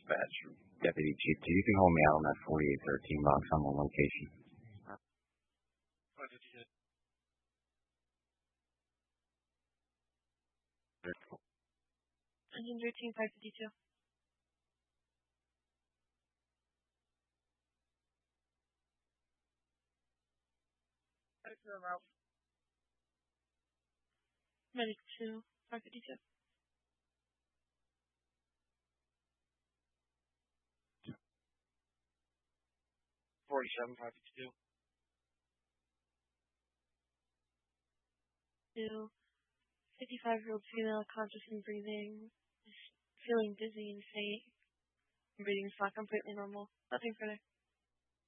dispatch. Deputy Chief, you can hold me out on that 4813 box. I'm on location. Engine 13552. Medic 2, 552. 47-552. 55-year-old female, conscious and breathing, just feeling dizzy and faint. Breathing's not completely normal. Nothing further.